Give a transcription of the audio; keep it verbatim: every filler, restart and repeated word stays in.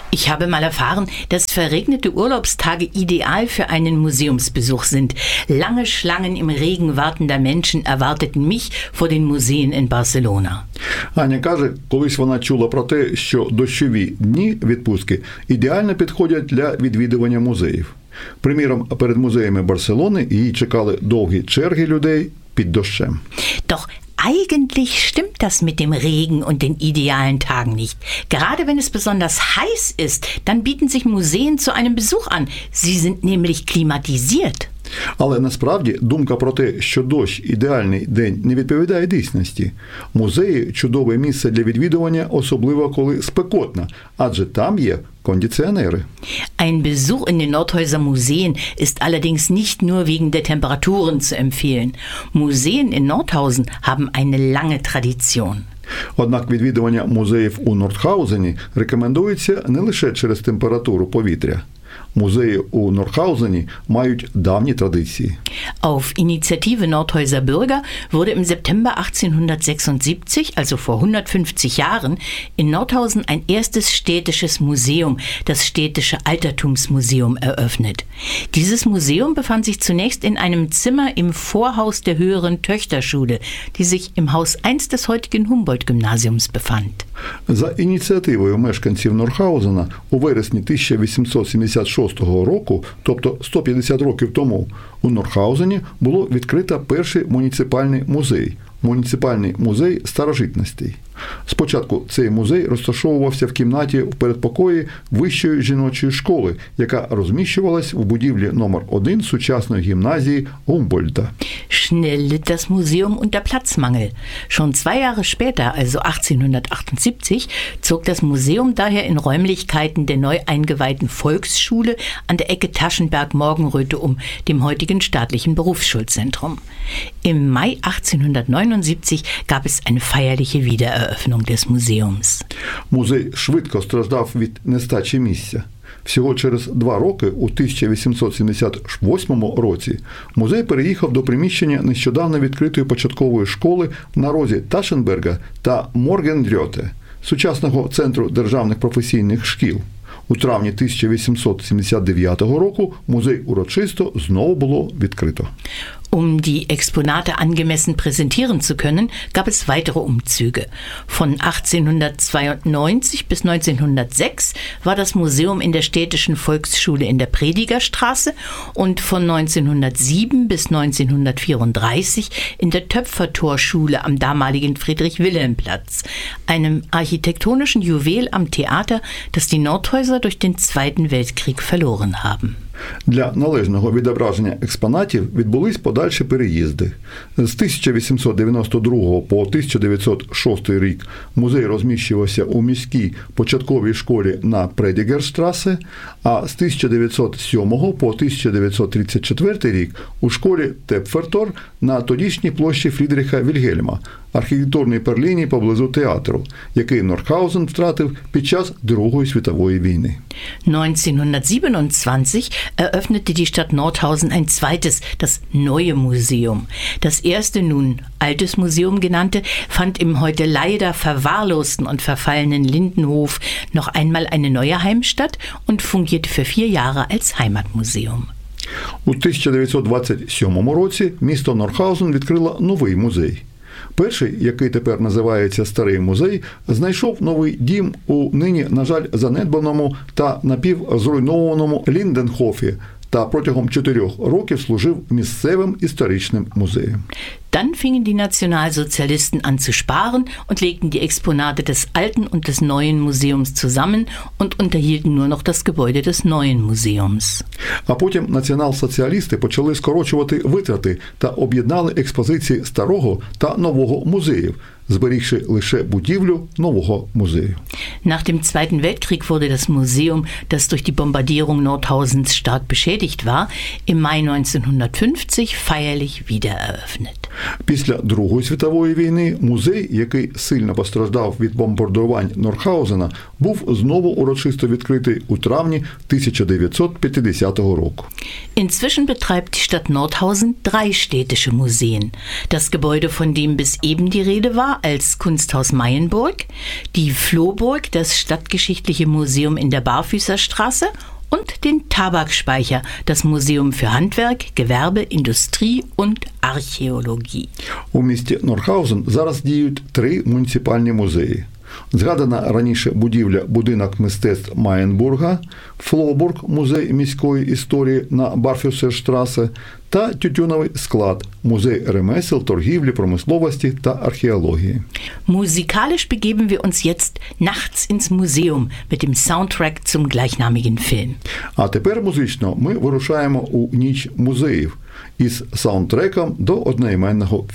Ich habe mal erfahren, dass verregnete Urlaubstage ideal für einen Museumsbesuch sind. Lange Schlangen im Regen wartender Menschen erwarteten mich vor den Museen in Barcelona. Аня каже, колись вона чула про те, що дощові дні відпустки ідеально підходять для відвідування музеїв. Приміром, перед музеями Барселони її чекали довгі черги людей під дощем. Doch eigentlich stimmt das mit dem Regen und den idealen Tagen nicht. Gerade wenn es besonders heiß ist, dann bieten sich Museen zu einem Besuch an. Sie sind nämlich klimatisiert. Але насправді думка про те, що дощ – ідеальний день, не відповідає дійсності. Музеї – чудове місце для відвідування, особливо коли спекотно, адже там є кондиціонери. Ein Besuch in den Nordhäuser Museen ist allerdings nicht nur wegen der Temperaturen zu empfehlen. Museen in Nordhausen haben eine lange Tradition. Однак відвідування музеїв у Нордхаузені рекомендується не лише через температуру повітря. Музеї у Нордхаузені мають давні традиції. Auf Initiative Nordhäuser Bürger wurde im September achtzehnhundertsechsundsiebzig, also vor hundertfünfzig Jahren, in Nordhausen ein erstes städtisches Museum, das Städtische Altertumsmuseum, eröffnet. Dieses Museum befand sich zunächst in einem Zimmer im Vorhaus der höheren Töchterschule, die sich im Haus eins des heutigen Humboldt-Gymnasiums befand. За ініціативою мешканців Нордхаузена у вересні тисяча вісімсот сімдесят шостого року, тобто сто п'ятдесят років тому, у Нордхаузені було відкрито перший муніципальний музей – Муніципальний музей старожитностей. Спочатку цей музей розташовувався в кімнаті в передпокої Вищої жіночої школи, яка розміщувалась в будівлі номер один сучасної гімназії Гумбольдта. Schnell litt das Museum unter Platzmangel. Schon zwei Jahre später, also achtzehnhundertachtundsiebzig, zog das Museum daher in Räumlichkeiten der neu eingeweihten Volksschule an der Ecke Taschenberg-Morgenröte um, dem heutigen staatlichen Berufsschulzentrum. Im Mai achtzehnhundertneunundsiebzig gab es eine feierliche Wiedereröffnung des Museums. Музей швидко страждав від нестачі місця. Всього через два роки, у тисяча вісімсот сімдесят восьмому році, музей переїхав до приміщення нещодавно відкритої початкової школи на розі Ташенберга та Моргенрьоте, сучасного центру державних професійних шкіл. У травні тисяча вісімсот сімдесят дев'ятого року музей урочисто знову було відкрито. Um die Exponate angemessen präsentieren zu können, gab es weitere Umzüge. Von achtzehnhundertzweiundneunzig bis neunzehnhundertsechs war das Museum in der Städtischen Volksschule in der Predigerstraße und von neunzehnhundertsieben bis neunzehnhundertvierunddreißig in der Töpfertorschule am damaligen Friedrich-Wilhelm-Platz, einem architektonischen Juwel am Theater, das die Nordhäuser durch den Zweiten Weltkrieg verloren haben. Для належного відображення експонатів відбулись подальші переїзди. З тисяча вісімсот дев'яносто другого по тисяча дев'ятсот шостий рік музей розміщувався у міській початковій школі на Предігерштрасе, а з тисяча дев'ятсот сьомого по тисяча дев'ятсот тридцять четвертий рік у школі Тепфертор на тодішній площі Фрідріха Вільгельма, архітектурній перлині поблизу театру, який Нордхаузен втратив під час Другої світової війни. neunzehnhundertsiebenundzwanzig eröffnete die Stadt Nordhausen ein zweites, das Neue Museum. Das erste, nun Altes Museum genannte, fand im heute leider verwahrlosten und verfallenen Lindenhof noch einmal eine neue Heimstatt und fungierte für vier Jahre als Heimatmuseum. У тисяча дев'ятсот двадцять сьомому році місто Нордхаузен відкрило новий музей. Перший, який тепер називається Старий музей, знайшов новий дім у нині, на жаль, занедбаному та напівзруйнованому Лінденхофі та протягом чотирьох років служив місцевим історичним музеєм. Dann fingen die Nationalsozialisten an zu sparen und legten die Exponate des alten und des neuen Museums zusammen und unterhielten nur noch das Gebäude des neuen Museums. А потім націонал-соціалісти почали скорочувати витрати та об'єднали експозиції старого та нового музеїв, зберігши лише будівлю нового музею. Nach dem Zweiten Weltkrieg wurde das Museum, das durch die Bombardierung Nordhausens stark beschädigt war, im Mai neunzehnhundertfünfzig feierlich wiedereröffnet. Після Другої світової війни музей, який сильно постраждав від бомбардувань Нордхаузена, був знову урочисто відкритий у травні тисяча дев'ятсот п'ятдесятого року. Inzwischen betreibt die Stadt Nordhausen drei städtische Museen. Das Gebäude, von dem bis eben die Rede war, als Kunsthaus Mayenburg, die Flohburg, das Stadtgeschichtliche Museum in der Barfüßerstraße und den Tabakspeicher, das Museum für Handwerk, Gewerbe, Industrie und Археології. У місті Норхаузен зараз діють три муніципальні музеї. Згадана раніше будівля «Будинок мистецтв Майенбурга», Флобург – музей міської історії на Барфюсерштрасе та тютюновий склад – музей ремесел, торгівлі, промисловості та археології. Musikalisch begeben wir uns jetzt nachts ins Museum mit dem Soundtrack zum gleichnamigen Film. А тепер музично ми вирушаємо у ніч музеїв із саундтреком до одноіменного